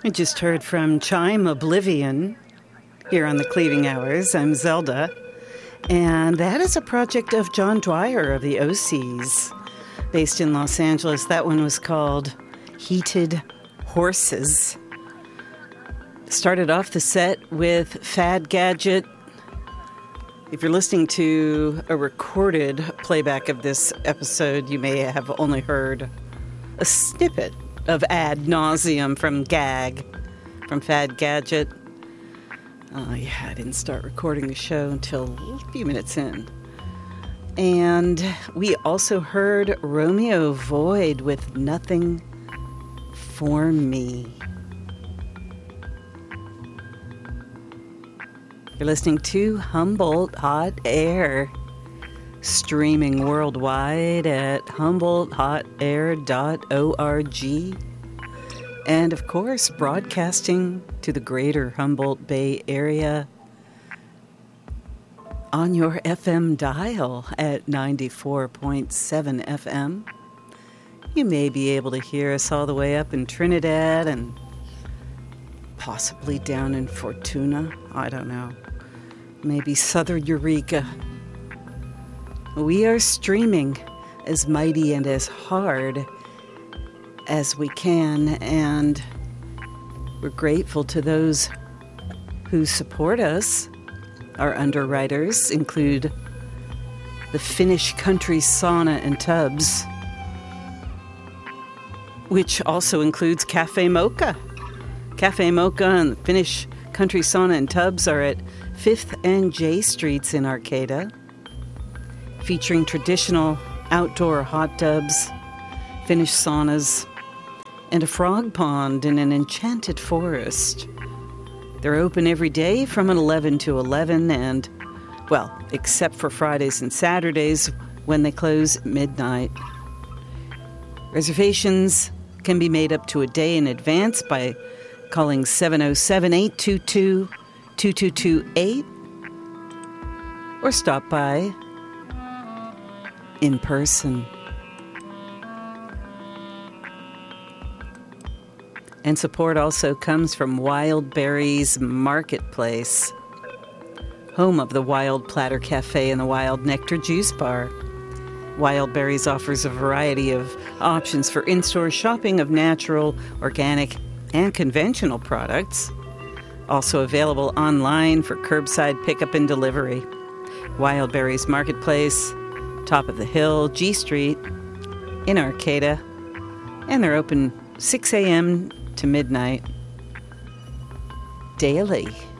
I just heard from Chime Oblivion here on the Cleaving Hours. I'm Zelda, and that is a project of John Dwyer of the OCs, based in Los Angeles. That one was called Heated Horses. Started off the set with Fad Gadget. If you're listening to a recorded playback of this episode, you may have only heard a snippet of Ad Nauseum from Gag, from Fad Gadget. I didn't start recording the show until a few minutes in. And we also heard Romeo Void with Nothing for Me. You're listening to Humboldt Hot Air, streaming worldwide at HumboldtHotAir.org, and of course broadcasting to the greater Humboldt Bay area on your FM dial at 94.7 FM. You may be able to hear us all the way up in Trinidad and possibly down in Fortuna. I don't know. Maybe Southern Eureka. We are streaming as mighty and as hard as we can, and we're grateful to those who support us. Our underwriters include the Finnish Country Sauna and Tubs, which also includes Cafe Mocha. Cafe Mocha and the Finnish Country Sauna and Tubs are at 5th and J Streets in Arcata, featuring traditional outdoor hot tubs, Finnish saunas, and a frog pond in an enchanted forest. They're open every day from 11 to 11 and, well, except for Fridays and Saturdays when they close at midnight. Reservations can be made up to a day in advance by calling 707-822-2228 or stop by in person. And support also comes from Wild Berries Marketplace, home of the Wild Platter Cafe and the Wild Nectar Juice Bar. Wild Berries offers a variety of options for in-store shopping of natural, organic, and conventional products. Also available online for curbside pickup and delivery. Wild Berries Marketplace, top of the hill, G Street, in Arcata. And they're open 6 a.m. to midnight daily.